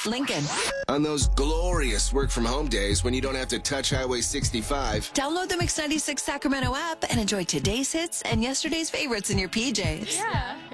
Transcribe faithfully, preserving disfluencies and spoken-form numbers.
Lincoln. On those glorious work-from-home days when you don't have to touch Highway sixty-five. Download the Mix ninety-six Sacramento app and enjoy today's hits and yesterday's favorites in your P Js. Yeah.